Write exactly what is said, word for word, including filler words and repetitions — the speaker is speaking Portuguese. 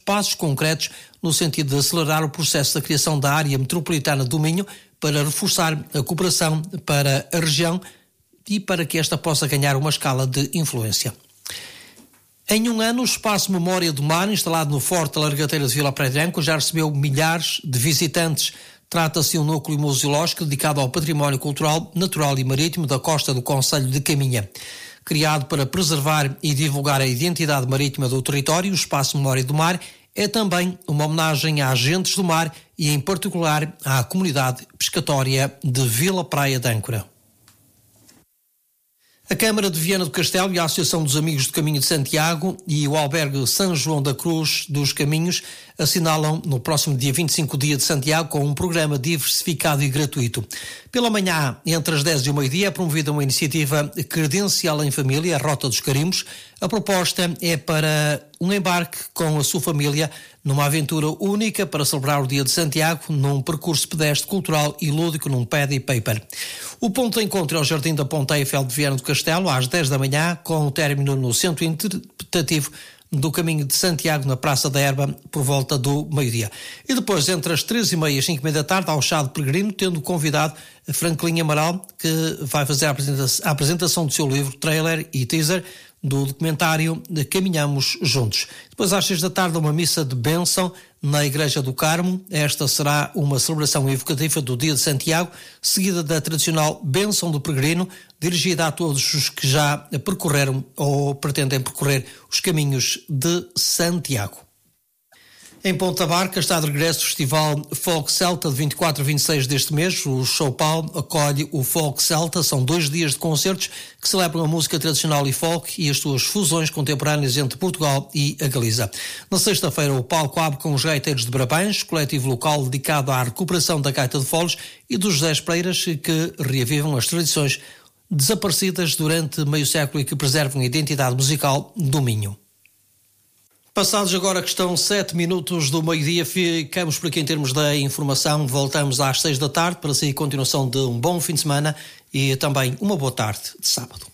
passos concretos no sentido de acelerar o processo da criação da área metropolitana do Minho para reforçar a cooperação para a região e para que esta possa ganhar uma escala de influência. Em um ano, o Espaço Memória do Mar, instalado no Forte da Largateira de Vila Praia de Âncora, já recebeu milhares de visitantes. Trata-se de um núcleo museológico dedicado ao património cultural, natural e marítimo da costa do concelho de Caminha. Criado para preservar e divulgar a identidade marítima do território, o Espaço Memória do Mar é também uma homenagem a agentes do mar e, em particular, à comunidade pescatória de Vila Praia de Âncora. A Câmara de Viana do Castelo e a Associação dos Amigos do Caminho de Santiago e o Albergue São João da Cruz dos Caminhos assinalam no próximo dia vinte e cinco dia de Santiago com um programa diversificado e gratuito. Pela manhã, entre as dez e o meio-dia, é promovida uma iniciativa credencial em família, a Rota dos Carimbos. A proposta é para um embarque com a sua família numa aventura única para celebrar o Dia de Santiago num percurso pedestre, cultural e lúdico num pad e paper. O ponto de encontro é o Jardim da Ponta Eiffel de Viana do Castelo, às dez da manhã, com o término no Centro Interpretativo do Caminho de Santiago, na Praça da Erva, por volta do meio-dia. E depois, entre as três e meia e as cinco e meia da tarde, ao Chá de Peregrino, tendo convidado a Franklin Amaral, que vai fazer a apresentação, a apresentação do seu livro, trailer e teaser do documentário Caminhamos Juntos. Depois, às seis da tarde, uma missa de bênção na Igreja do Carmo. Esta será uma celebração evocativa do Dia de Santiago, seguida da tradicional bênção do peregrino, dirigida a todos os que já percorreram ou pretendem percorrer os caminhos de Santiago. Em Ponta Barca está de regresso o Festival Folk Celta de vinte e quatro a vinte e seis deste mês. O Show Paulo acolhe o Folk Celta. São dois dias de concertos que celebram a música tradicional e folk e as suas fusões contemporâneas entre Portugal e a Galiza. Na sexta-feira, o palco abre com os Gaiteiros de Brabães, coletivo local dedicado à recuperação da gaita de foles, e dos José Espreiras, que reavivam as tradições desaparecidas durante meio século e que preservam a identidade musical do Minho. Passados agora que estão sete minutos do meio-dia, ficamos por aqui em termos da informação. Voltamos às seis da tarde para sair continuação de um bom fim de semana e também uma boa tarde de sábado.